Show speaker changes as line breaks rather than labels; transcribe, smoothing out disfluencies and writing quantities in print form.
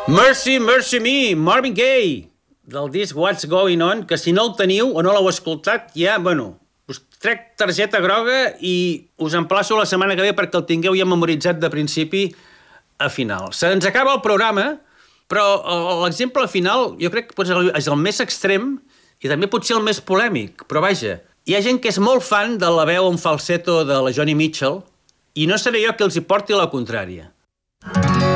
Mercy, Mercy Me, Marvin Gaye, del disc What's Going On, que si no el teniu o no l'heu escoltat, ja, bueno, us trec targeta groga i us emplaço la setmana que ve perquè el tingueu ja memoritzat de principi a final. Se'ns acaba el programa, però l'exemple final jo crec que és el més extrem i també potser el més polèmic, però vaja, hi ha gent que és molt fan de la veu en falsetto de la Joni Mitchell i no seré jo qui els hi porti la contrària.